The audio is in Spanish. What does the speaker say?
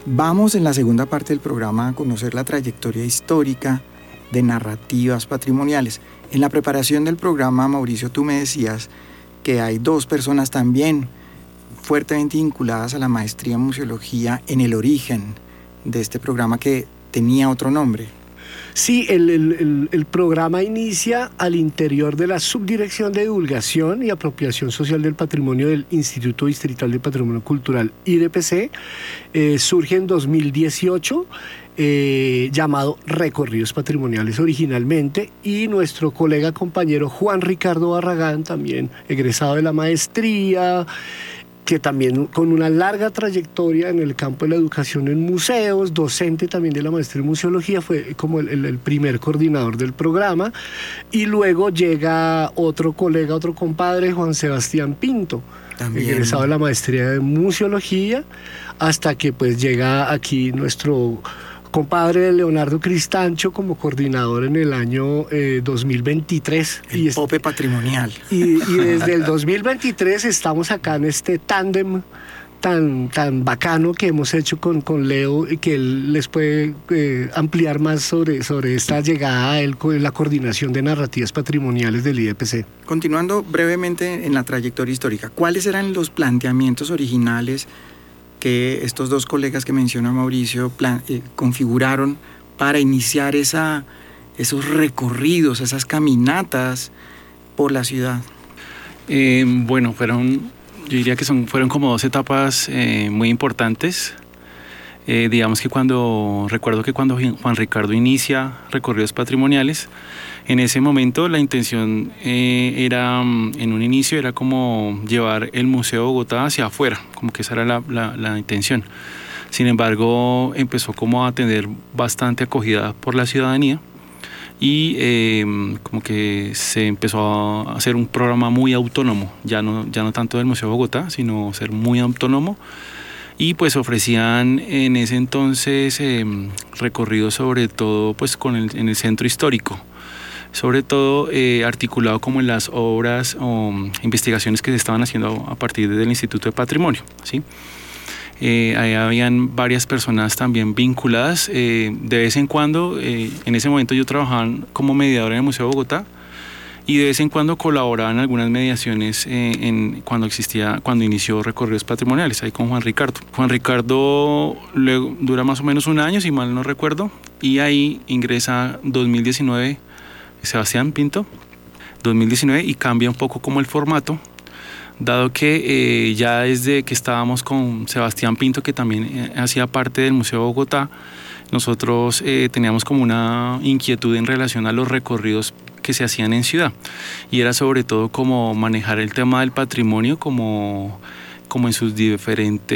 Vamos en la segunda parte del programa a conocer la trayectoria histórica de narrativas patrimoniales. En la preparación del programa, Mauricio, tú me decías que hay dos personas también fuertemente vinculadas a la maestría en museología en el origen de este programa que tenía otro nombre. Sí, el programa inicia al interior de la Subdirección de Divulgación y Apropiación Social del Patrimonio del Instituto Distrital de Patrimonio Cultural, IDPC. Surge en 2018, llamado Recorridos Patrimoniales originalmente, y nuestro colega compañero Juan Ricardo Barragán, también egresado de la maestría, que también con una larga trayectoria en el campo de la educación en museos, docente también de la maestría en museología, fue como el primer coordinador del programa. Y luego llega otro colega, otro compadre, Juan Sebastián Pinto, también egresado de la maestría de museología, hasta que pues llega aquí nuestro compadre Leonardo Cristancho como coordinador en el año 2023. El Pope Patrimonial. Y desde el 2023 estamos acá en este tándem tan bacano que hemos hecho con Leo, y que él les puede ampliar más sobre esta llegada a él con la coordinación de narrativas patrimoniales del IDPC. Continuando brevemente en la trayectoria histórica, ¿cuáles eran los planteamientos originales que estos dos colegas que menciona Mauricio configuraron para iniciar esos recorridos, esas caminatas por la ciudad? Bueno, yo diría que fueron como dos etapas muy importantes. Digamos que recuerdo que cuando Juan Ricardo inicia Recorridos Patrimoniales, en ese momento la intención era, en un inicio, era como llevar el Museo de Bogotá hacia afuera, como que esa era la intención. Sin embargo, empezó como a tener bastante acogida por la ciudadanía y como que se empezó a hacer un programa muy autónomo, ya no tanto del Museo de Bogotá, sino ser muy autónomo. Y pues ofrecían en ese entonces recorridos sobre todo pues en el centro histórico, sobre todo articulado como en las obras o investigaciones que se estaban haciendo a partir del Instituto de Patrimonio, ¿sí? Ahí habían varias personas también vinculadas. De vez en cuando, en ese momento yo trabajaba como mediador en el Museo de Bogotá, y de vez en cuando colaboraba en algunas mediaciones cuando inició Recorridos Patrimoniales, ahí con Juan Ricardo. Juan Ricardo luego dura más o menos un año, si mal no recuerdo, y ahí ingresa 2019 Sebastián Pinto, 2019, y cambia un poco como el formato, dado que ya desde que estábamos con Sebastián Pinto, que también hacía parte del Museo de Bogotá, nosotros teníamos como una inquietud en relación a los recorridos que se hacían en ciudad, y era sobre todo como manejar el tema del patrimonio como en sus diferentes